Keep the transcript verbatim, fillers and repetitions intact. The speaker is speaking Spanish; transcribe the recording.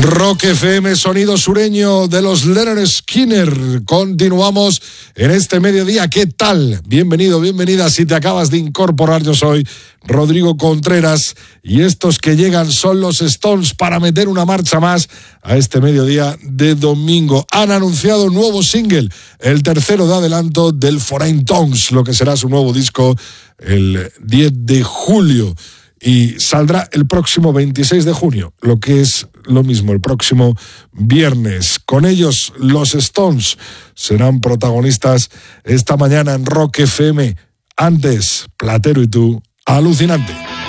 Rock F M, sonido sureño de los Lynyrd Skynyrd. Continuamos en este mediodía. ¿Qué tal? Bienvenido, bienvenida. Si te acabas de incorporar, yo soy Rodrigo Contreras y estos que llegan son los Stones para meter una marcha más a este mediodía de domingo. Han anunciado un nuevo single, el tercero de adelanto del Foreign Tongues, lo que será su nuevo disco el diez de julio. Y saldrá el próximo veintiséis de junio, lo que es lo mismo, el próximo viernes. Con ellos, los Stones serán protagonistas esta mañana en Rock F M. Antes, Platero y tú, alucinante.